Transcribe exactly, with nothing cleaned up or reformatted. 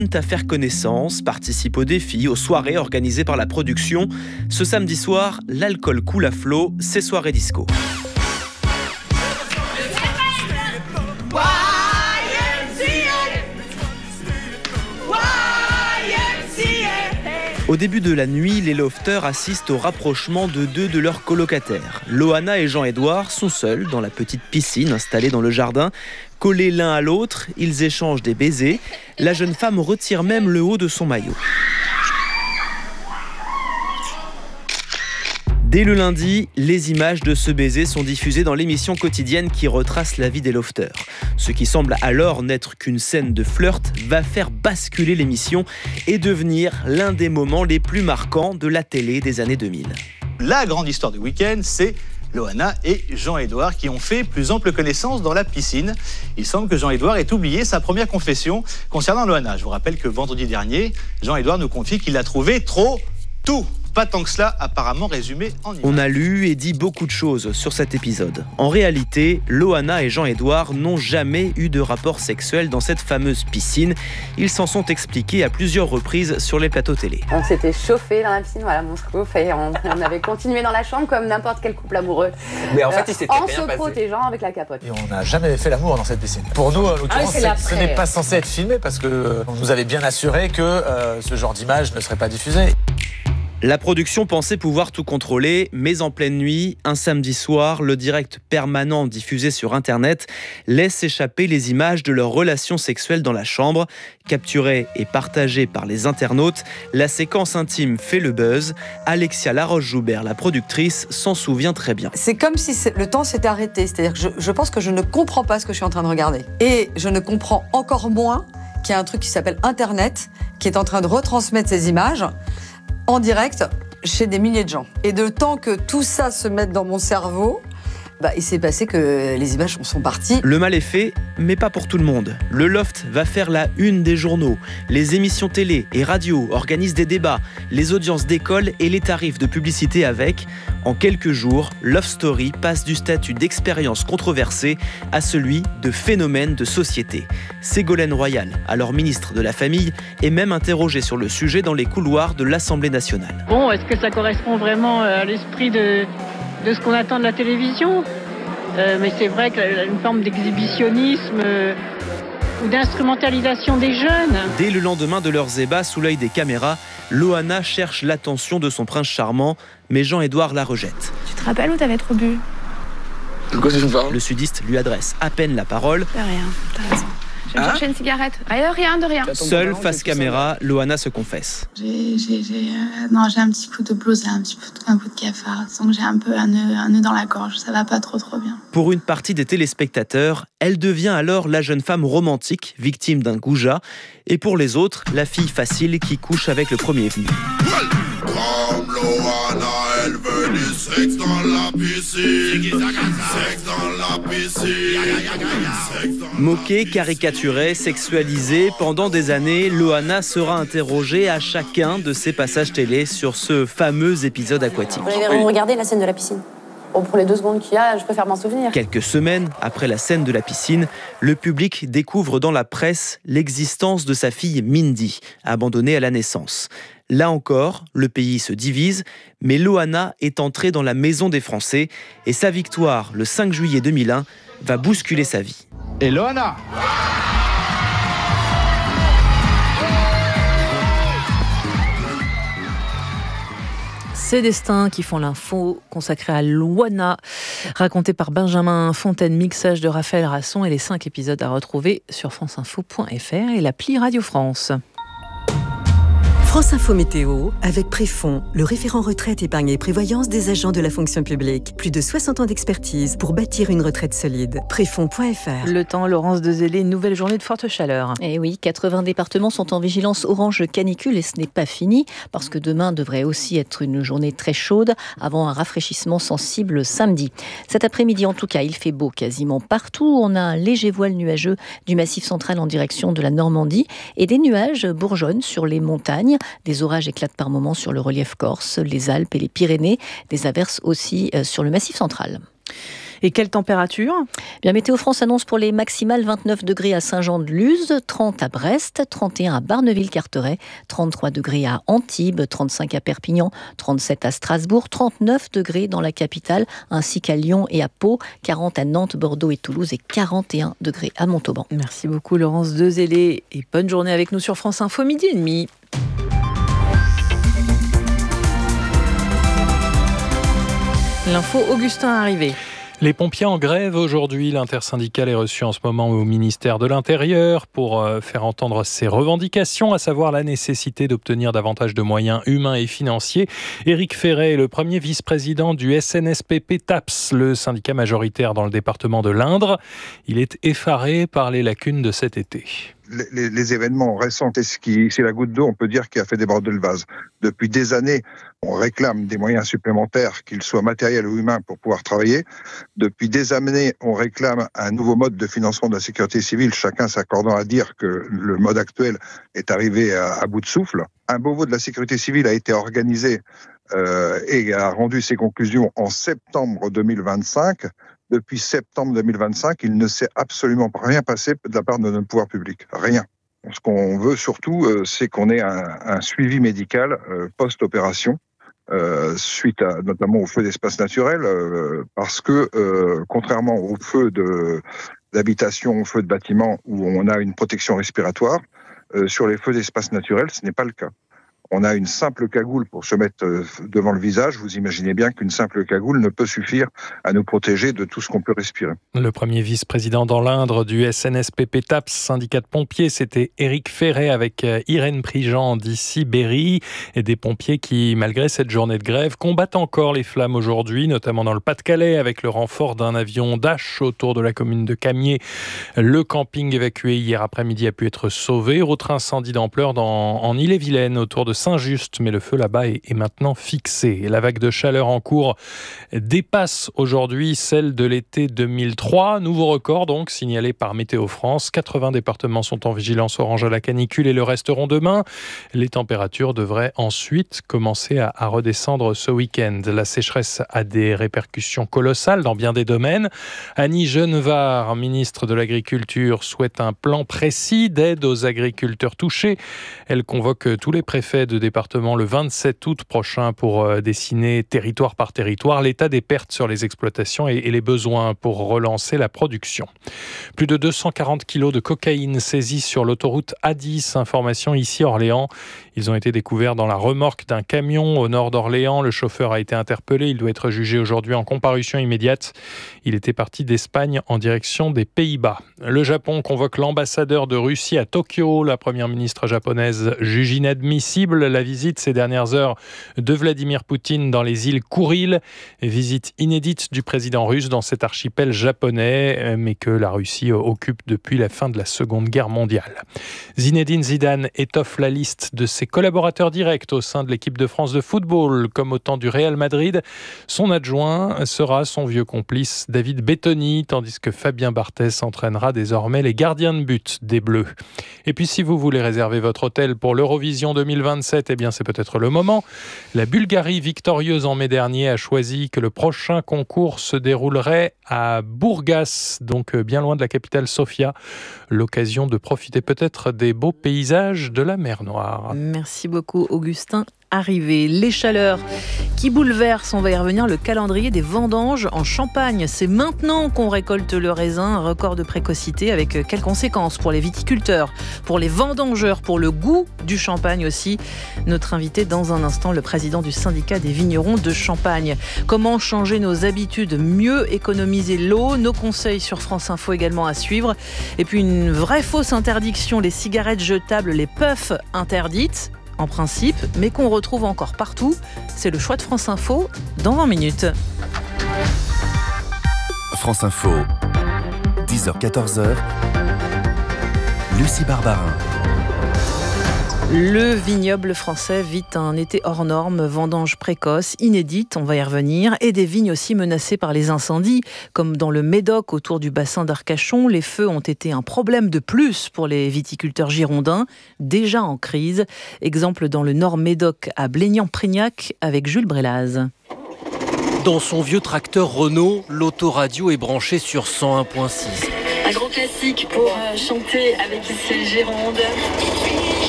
à faire connaissance, participent aux défis, aux soirées organisées par la production. Ce samedi soir, l'alcool coule à flot, c'est soirée disco. Au début de la nuit, les lofters assistent au rapprochement de deux de leurs colocataires. Loana et Jean-Édouard sont seuls dans la petite piscine installée dans le jardin. Collés l'un à l'autre, ils échangent des baisers. La jeune femme retire même le haut de son maillot. Dès le lundi, les images de ce baiser sont diffusées dans l'émission quotidienne qui retrace la vie des lofters. Ce qui semble alors n'être qu'une scène de flirt va faire basculer l'émission et devenir l'un des moments les plus marquants de la télé des années deux mille. La grande histoire du week-end, c'est Loana et Jean-Édouard qui ont fait plus ample connaissance dans la piscine. Il semble que Jean-Édouard ait oublié sa première confession concernant Loana. Je vous rappelle que vendredi dernier, Jean-Édouard nous confie qu'il a trouvé trop tout. Pas tant que cela, apparemment résumé en images. On a lu et dit beaucoup de choses sur cet épisode. En réalité, Loana et Jean-Édouard n'ont jamais eu de rapport sexuel dans cette fameuse piscine. Ils s'en sont expliqués à plusieurs reprises sur les plateaux télé. On s'était chauffé dans la piscine, voilà mon scoop, et on, on avait continué dans la chambre comme n'importe quel couple amoureux. Mais en fait, il s'était en rien se passé. protégeant avec la capote. Et on n'a jamais fait l'amour dans cette piscine. Pour nous, en l'occurrence, Ah, ce n'est pas censé être filmé parce qu'on nous avait bien assuré que euh, ce genre d'image ne serait pas diffusé. La production pensait pouvoir tout contrôler, mais en pleine nuit, un samedi soir, le direct permanent diffusé sur Internet laisse échapper les images de leurs relations sexuelles dans la chambre. Capturée et partagée par les internautes, la séquence intime fait le buzz. Alexia Laroche-Joubert, la productrice, s'en souvient très bien. C'est comme si le temps s'était arrêté, c'est-à-dire que je, je pense que je ne comprends pas ce que je suis en train de regarder. Et je ne comprends encore moins qu'il y a un truc qui s'appelle Internet, qui est en train de retransmettre ces images en direct chez des milliers de gens. Et de temps que tout ça se mette dans mon cerveau, bah, il s'est passé que les images sont parties. Le mal est fait, mais pas pour tout le monde. Le Loft va faire la une des journaux. Les émissions télé et radio organisent des débats, les audiences décollent et les tarifs de publicité avec. En quelques jours, Love Story passe du statut d'expérience controversée à celui de phénomène de société. Ségolène Royal, alors ministre de la Famille, est même interrogée sur le sujet dans les couloirs de l'Assemblée nationale. Bon, est-ce que ça correspond vraiment à l'esprit de... de ce qu'on attend de la télévision, euh, mais c'est vrai qu'il y a une forme d'exhibitionnisme euh, ou d'instrumentalisation des jeunes. Dès le lendemain de leurs ébats sous l'œil des caméras, Loana cherche l'attention de son prince charmant, mais Jean-Édouard la rejette. Tu te rappelles où t'avais trop bu ? De quoi tu me parles ? Le sudiste lui adresse à peine la parole. De rien, t'as raison. Je vais Hein chercher une cigarette. Rien, rien, de rien. Seule face caméra, Loana se confesse. J'ai, j'ai, j'ai, euh, non, j'ai un petit coup de blues, un petit coup de, un coup de cafard. Donc j'ai un peu un nœud, un nœud dans la gorge. Ça va pas trop trop bien. Pour une partie des téléspectateurs, elle devient alors la jeune femme romantique, victime d'un goujat. Et pour les autres, la fille facile qui couche avec le premier venu. Comme Loana, elle veut du sexe dans la piscine. Sexe dans la piscine. Moquée, caricaturée, sexualisée, pendant des années, Loana sera interrogée à chacun de ses passages télé sur ce fameux épisode aquatique. Vous avez regardé la scène de la piscine ? Bon, pour les deux secondes qu'il y a, je préfère m'en souvenir. Quelques semaines après la scène de la piscine, le public découvre dans la presse l'existence de sa fille Mindy, abandonnée à la naissance. Là encore, le pays se divise, mais Loana est entrée dans la maison des Français et sa victoire, le cinq juillet deux mille un, va bousculer sa vie. Et Loana ? Ces destins qui font l'info, consacrée à Loana, racontée par Benjamin Fontaine, mixage de Raphaël Rasson et les cinq épisodes à retrouver sur franceinfo point f r et l'appli Radio France. France Info Météo, avec Préfond, le référent retraite, épargne et prévoyance des agents de la fonction publique. Plus de soixante ans d'expertise pour bâtir une retraite solide. Préfond point f r. Le temps, Laurence Dezellé, une nouvelle journée de forte chaleur. Et oui, quatre-vingts départements sont en vigilance orange canicule et ce n'est pas fini parce que demain devrait aussi être une journée très chaude avant un rafraîchissement sensible samedi. Cet après-midi, en tout cas, il fait beau quasiment partout. On a un léger voile nuageux du Massif central en direction de la Normandie et des nuages bourgeonnent sur les montagnes. Des orages éclatent par moments sur le relief corse, les Alpes et les Pyrénées. Des averses aussi sur le Massif central. Et quelle température ? Bien, Météo France annonce pour les maximales vingt-neuf degrés à Saint-Jean-de-Luz, trente à Brest, trente et un à Barneville-Carteret, trente-trois degrés à Antibes, trente-cinq à Perpignan, trente-sept à Strasbourg, trente-neuf degrés dans la capitale, ainsi qu'à Lyon et à Pau, quarante à Nantes, Bordeaux et Toulouse et quarante et un degrés à Montauban. Merci beaucoup Laurence Dezélé et bonne journée avec nous sur France Info, midi et demi. L'info Augustin arrivé. Les pompiers en grève aujourd'hui. L'intersyndicale est reçue en ce moment au ministère de l'Intérieur pour faire entendre ses revendications, à savoir la nécessité d'obtenir davantage de moyens humains et financiers. Éric Ferret est le premier vice-président du S N S P P TAPS, le syndicat majoritaire dans le département de l'Indre. Il est effaré par les lacunes de cet été. Les, les, les événements récents, c'est, ce qui, c'est la goutte d'eau, on peut dire, qui a fait déborder le vase. Depuis des années, on réclame des moyens supplémentaires, qu'ils soient matériels ou humains, pour pouvoir travailler. Depuis des années, on réclame un nouveau mode de financement de la sécurité civile, chacun s'accordant à dire que le mode actuel est arrivé à, à bout de souffle. Un Beauvau de la sécurité civile a été organisé euh, et a rendu ses conclusions en septembre deux mille vingt-cinq. Depuis septembre deux mille vingt-cinq, il ne s'est absolument rien passé de la part de notre pouvoir public. Rien. Ce qu'on veut surtout, euh, c'est qu'on ait un, un suivi médical euh, post-opération, euh, suite à, notamment au feu d'espace naturel, euh, parce que, euh, contrairement au feu de, d'habitation, au feu de bâtiment, où on a une protection respiratoire, euh, sur les feux d'espace naturel, ce n'est pas le cas. On a une simple cagoule pour se mettre devant le visage. Vous imaginez bien qu'une simple cagoule ne peut suffire à nous protéger de tout ce qu'on peut respirer. Le premier vice-président dans l'Indre du S N S P P TAPS, syndicat de pompiers, c'était Éric Ferret avec Irène Prigent d'ici Berry, et des pompiers qui, malgré cette journée de grève, combattent encore les flammes aujourd'hui, notamment dans le Pas-de-Calais, avec le renfort d'un avion Dash autour de la commune de Camiers. Le camping évacué hier après-midi a pu être sauvé. Autre incendie d'ampleur dans, en Ille-et-Vilaine, autour de Saint-Just, mais le feu là-bas est, est maintenant fixé. Et la vague de chaleur en cours dépasse aujourd'hui celle de l'été deux mille trois. Nouveau record donc signalé par Météo France. quatre-vingts départements sont en vigilance orange à la canicule et le resteront demain. Les températures devraient ensuite commencer à, à redescendre ce week-end. La sécheresse a des répercussions colossales dans bien des domaines. Annie Genevard, ministre de l'Agriculture, souhaite un plan précis d'aide aux agriculteurs touchés. Elle convoque tous les préfets de département le vingt-sept août prochain pour euh, dessiner territoire par territoire l'état des pertes sur les exploitations et, et les besoins pour relancer la production. Plus de deux cent quarante kilos de cocaïne saisis sur l'autoroute A dix, information ici Orléans. Ils ont été découverts dans la remorque d'un camion au nord d'Orléans. Le chauffeur a été interpellé. Il doit être jugé aujourd'hui en comparution immédiate. Il était parti d'Espagne en direction des Pays-Bas. Le Japon convoque l'ambassadeur de Russie à Tokyo. La première ministre japonaise juge inadmissible la visite ces dernières heures de Vladimir Poutine dans les îles Kouril. Visite inédite du président russe dans cet archipel japonais, mais que la Russie occupe depuis la fin de la Seconde Guerre mondiale. Zinedine Zidane étoffe la liste de ses collaborateurs directs au sein de l'équipe de France de football, comme au temps du Real Madrid. Son adjoint sera son vieux complice David Bettoni, tandis que Fabien Barthez entraînera désormais les gardiens de but des Bleus. Et puis si vous voulez réserver votre hôtel pour l'Eurovision deux mille vingt-sept, eh bien c'est peut-être le moment. La Bulgarie, victorieuse en mai dernier, a choisi que le prochain concours se déroulerait à Burgas, donc bien loin de la capitale Sofia. L'occasion de profiter peut-être des beaux paysages de la mer Noire. Merci beaucoup Augustin. Arrivé. Les chaleurs qui bouleversent, on va y revenir, le calendrier des vendanges en Champagne. C'est maintenant qu'on récolte le raisin, un record de précocité, avec quelles conséquences pour les viticulteurs, pour les vendangeurs, pour le goût du champagne aussi. Notre invité dans un instant, le président du syndicat des vignerons de Champagne. Comment changer nos habitudes, mieux économiser l'eau, nos conseils sur France Info également à suivre. Et puis une vraie fausse interdiction, les cigarettes jetables, les puffs interdites. En principe, mais qu'on retrouve encore partout. C'est le choix de France Info dans vingt minutes. France Info, dix heures quatorze heures, Lucie Barbarin. Le vignoble français vit un été hors norme, vendange précoce, inédite, on va y revenir, et des vignes aussi menacées par les incendies, comme dans le Médoc autour du bassin d'Arcachon. Les feux ont été un problème de plus pour les viticulteurs girondins, déjà en crise. Exemple dans le Nord Médoc à Blégnans-Prignac avec Jules Brélaz. Dans son vieux tracteur Renault, l'autoradio est branchée sur cent un virgule six. Un grand classique pour chanter avec Issel Gironde.